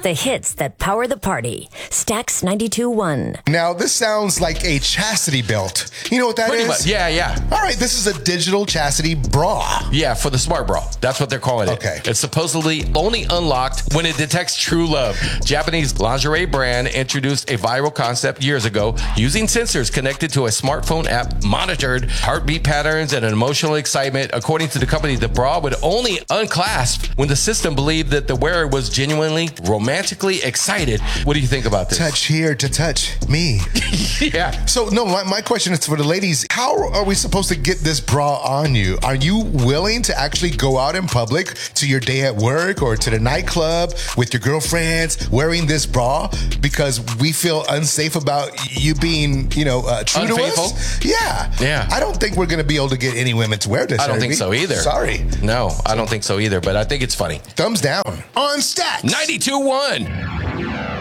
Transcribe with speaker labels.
Speaker 1: The hits that power the party. Stax 92.1.
Speaker 2: Now, this sounds like a chastity belt. You know what that
Speaker 3: Pretty
Speaker 2: is?
Speaker 3: much. Yeah.
Speaker 2: All right, this is a digital chastity bra.
Speaker 3: Yeah, for the smart bra. That's what they're calling it.
Speaker 2: Okay.
Speaker 3: It's supposedly only unlocked when it detects true love. Japanese lingerie brand introduced a viral concept years ago using sensors connected to a smartphone app, monitored heartbeat patterns and an emotional excitement. According to the company, the bra would only unclasp when the system believed that the wearer was genuinely romantically excited. What do you think about this?
Speaker 2: Touch here to touch me.
Speaker 3: Yeah.
Speaker 2: So, no, my question is for the ladies. How are we supposed to get this bra on you? Are you willing to actually go out in public to your day at work or to the nightclub with your girlfriends wearing this bra because we feel unsafe about you being, true
Speaker 3: Unfaithful?
Speaker 2: to us? Yeah. I don't think we're going to be able to get any women to wear this.
Speaker 3: I don't think so either.
Speaker 2: Sorry.
Speaker 3: No, I don't think so either, but I think it's funny.
Speaker 2: Thumbs down on Stax
Speaker 3: 92.1.